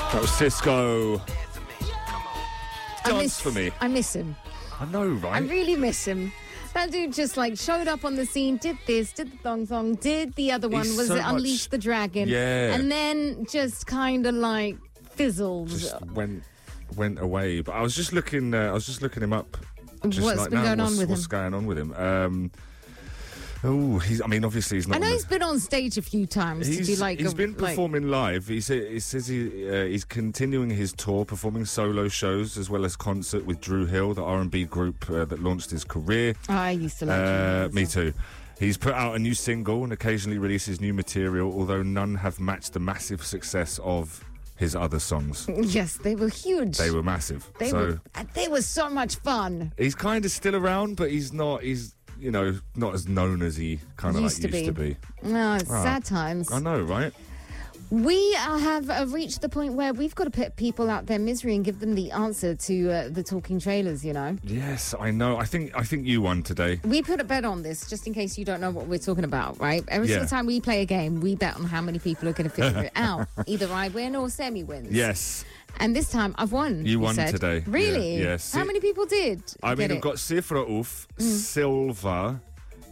That was Cisco. Dance for me. I miss him. I know, right? I really miss him. That dude just like showed up on the scene, did this, did the thong song, did the other one, He's was so it much- Unleash the Dragon? Yeah. And then just kind of like fizzled. Just went away. But I was just looking him up. Just What's like been now, going on with what's him? going on with him? Obviously he's not. I know on he's been on stage a few times to do like he's been performing live. He says he's continuing his tour, performing solo shows as well as concert with Drew Hill, the R&B group that launched his career. I used to like Me too. He's put out a new single and occasionally releases new material, although none have matched the massive success of his other songs. Yes, they were huge. They were massive. They were so much fun. He's kind of still around, but he's not. He's not as known as he kind of used to be. No, it's sad times. I know, right? We have reached the point where we've got to put people out their misery and give them the answer to the talking trailers, you know. Yes, I know. I think you won today. We put a bet on this, just in case you don't know what we're talking about, right? Every single time we play a game, we bet on how many people are going to figure it out. Either I win or Sammy wins. Yes. And this time, I've won. You won said. today. Really? Yeah, yes. How many people did? I mean, get I've it? got Sifra Uf, Silva.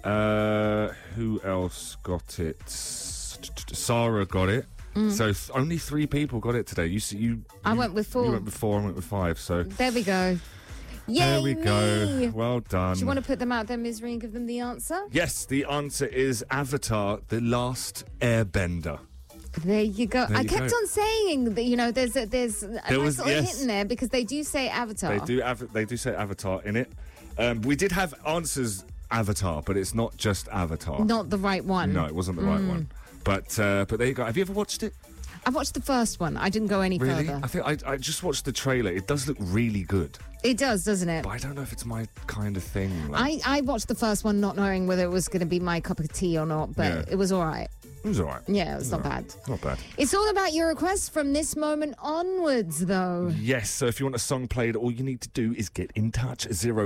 Who else got it? Sarah got it. So only 3 people got it today. I went with 4. You went with 4, I went with 5. So There we go. Yay, there we go. me. Well done. Do you want to put them out their misery and give them the answer? Yes, the answer is Avatar: The Last Airbender. There you go. There I you kept go. on saying that, there's a nice little yes. hint in there because they do say Avatar. They do say Avatar in it. We did have answers Avatar, but it's not just Avatar. Not the right one. No, it wasn't the right one. But there you go. Have you ever watched it? I watched the first one. I didn't go any Really? further. I think I just watched the trailer. It does look really good, It does, doesn't it? but I don't know if it's my kind of thing. Like, I watched the first one not knowing whether it was going to be my cup of tea or not, but Yeah. it was all right. it was all right. Yeah, it was not bad. Not bad. It's all about your requests from this moment onwards, though. Yes, so if you want a song played, all you need to do is get in touch,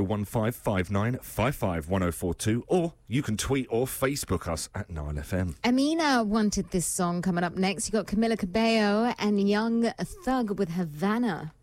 01559551042, or you can tweet or Facebook us at 9FM. Amina wanted this song coming up next. You got Camila Cabello and Young Thug with Havana.